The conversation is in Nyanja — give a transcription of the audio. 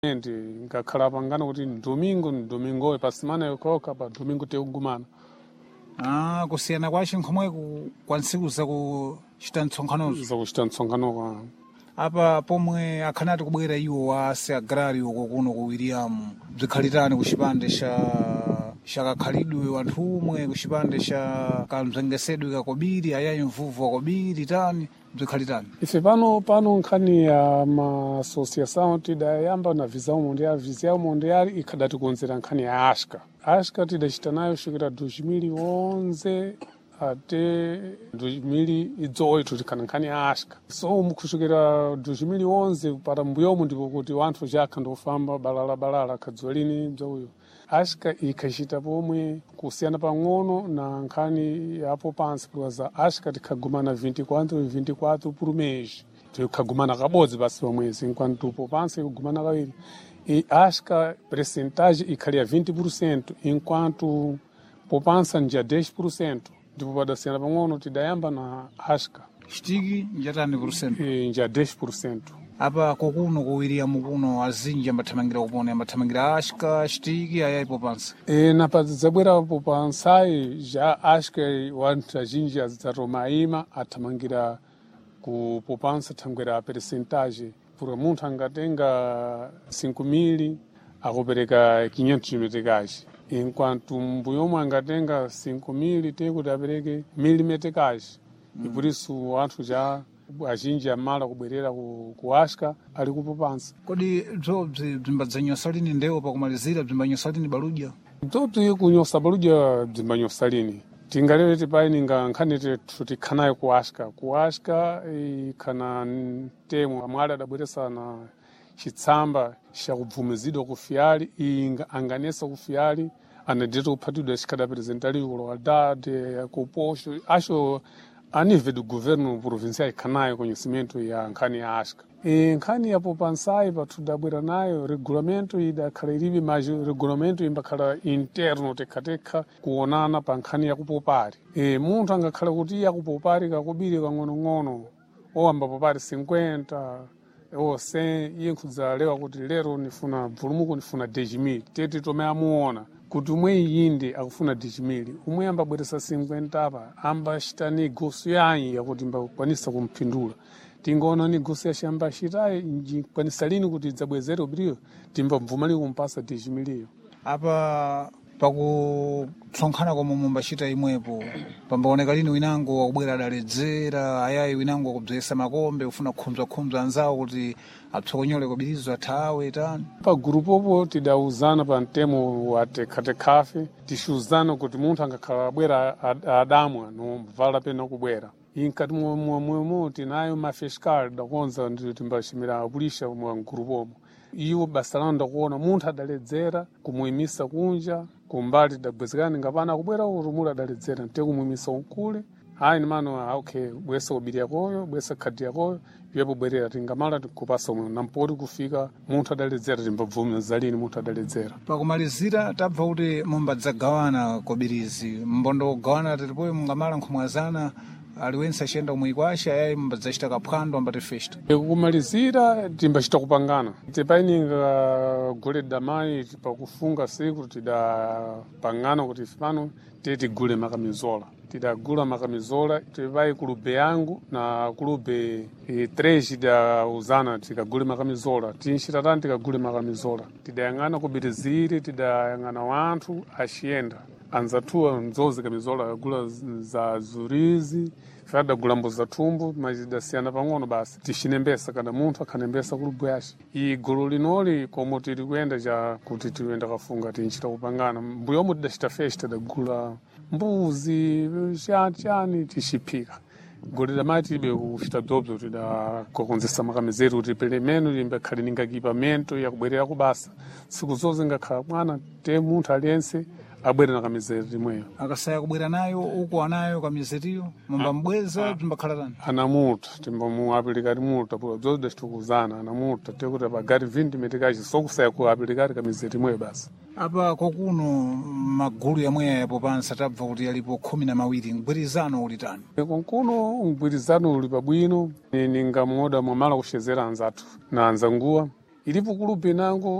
ngakhala pangana kuti domingo pasimana yokoka pa domingo teugumana. Kusiyana kwace nkhomweku kwa ntsiku zakuchita mtsonkhanozo. Zakuchita mtsonkhano apa pomwe akhanati kubwera iwo ase agrario kokuno ku William bzikhalirani ku chipande xa kakhalidwe wanthu umwe ku chipande xa kamzengesedwe kakobiri ayayi mvuvu wakobiri tani bzikhalirani. Ife pano nkhani ya ma-associação tidayamba na visão mundial ikhadatikonzera nkhani ya ashka tidacita nayo kusvikira 2011 até 2018 tikhana nkhani ya ashka. So kusvikira 2011 para mbuyomu ndipo kuti wanthu jakha ndofamba balala kadziwa lini bzauyo. Ashka ikhacita pomwe kusiyana pang'ono na nkhani yapo pansi za ashka tikhagumana 24 por mês. Tikhagumana kabodzi basi pamwezi enquanto tupo pansi kugumana kawiri. E ashka percentagem ikhalia 20% enquanto poupança ndia 10%. Ndipo padasiyana pang'ono tidayamba na ashka. Chitiki njatani %? Ndia 10%. Apa kokuno ku William kuno azinji ambathamangira kupona ambathamangira ashka chitiki ayayi poupança. Napadzabwera poupançayi já ashka wanthu azinji azitaromaima athamangira ku poupança thangwera a percentagem. Por munthu angatenga 5.000 akupereka 500 metikaji. Enquanto mbuyomwe angatenga 5.000 tem kuti apereke 1.000 metikaji. E por isso wanthu já azinji amala kubwerera ku ashka ali ku poupança. Kodi bzobzi bzimbadzanyosa lini ndewo pakumalizira bzimbanyosa lini baludya? Bzobzi kunyosa baludya bzimbanyosa lini. Tingalere tipaini nkhani tikhanayo ku ashka ikhana temo amwali adabweresa na chitsamba xa kubvumizidwa kufiyali anganesa kufiyali anadeta kuphatidwa chikadapresentalio lowadade kuposho acho a nível do governo provincial ikhanayo conhecimento ya nkhani ya ashka. Nkhani ya poupançayi pathu dabwera nayo regulamento idakhala ilibe mas regulamento imbakhala interno tekhatekha kuonana pa nkhani ya kupopari. Munthu angakhala kuti yakupopari kakubiri kang'onong'ono owamba popari 50 ou 100 iye nkudzalewa kuti lero nifuna bvulumuko nifuna 10.000 tete tomwe amuona kuti umwe iyinde akufuna 10.000 umwe ambabweresa 50 apa ambachita negócio yanyi yakuti mbakwanisa kumphindula. Tingaona negócio yaxambachitayi njikwanisa lini kuti idzabwezere ubiriyo timbabvumali kumpasa 10.000. Apa pakutsonkhana komwe mumbachita imwepo pambaoneka lini winango wakubwera adaledzera ayayi winango wakubzesa makombe ufuna kukhumza anzawo kuti apsokonyole kubirizo athawe tani. Pa gurupopo tidawuzana pa mtemo wa tekhatekhafe tixuzana kuti munthu angakhala abwera adamwa nomvala pena kubwera. Inkati mwemo tinayo mafiscal dakonza ndi timbachimira apulisha mwa gurupomo. Iwo basa lao ndakuona munthu adaledzera kumuyimisa kunja kumbali dabwezekani ngapana kubwera urumuli adaledzera nte kumuyimisa unkule hayi ni mano okay bwesa ubiri yakoyo bwesa khadi yakoyo yepo bwerera tingamala tikupasa umwe nampoti kufika munthu adaledzera timbabvumiza lini munthu adaledzera. Pakumalizira tabva kuti mumbadzagawana kobirizi mbondo kugawana tilipoyo mungamala nkhomwazana aliwense achenda kumwikwasha ayayi mbadzachita kaphwando ambati festa. Kumalizira timbachita kupangana tipaininga gule damayi pakufunga siku tidapangana kuti pano tigule makamizola. Tidagula makamizola tipai kulube yangu na kulube 3 tidawuzana tikagule makamizola tinchita tani tikagule makamizola tidayang'ana kubiriziri tidayang'ana wanthu achiyenda anzathuwa nzozi kamizola agula za zurizi fadagula mbo za thumbu mazidasiyana pang'ono basi tixinembesa kana munthu akhanembesa kulubwashi. Igulu linoli komo tiri kuyenda ja kuti tiyenda kafunga tinchita kupangana mbuyomo tidachita festa tidagula mbuzi chani tixiphika. Gulu damayi tibe kuchita dobzo tidakonzesa makamizeri kuti pelemeno limbekhali ninga ekipamento yakubwerera kubasa siku zonse ngakhala mwana te munthu aliyense abwere na kamizeri limweyo. Akasaya kubwera nayo uko anayo kamizeriyo mumbambweza timbakhala tani. Anamuta timbamuapilikati muta pula bzozi dachitukuzana anamuta tekuti apagati 20 metikaci sokusaya kuapilikati kamizeri limweyo basi. Apa kokuno magulu yamweya yapo pansi tabva kuti yalipo 12 mgwirizano uli tani. Konkuno mgwirizano uli pabwino ningamoda mwamala kushezera anzathu na anzanguwa ilipo kulupe nango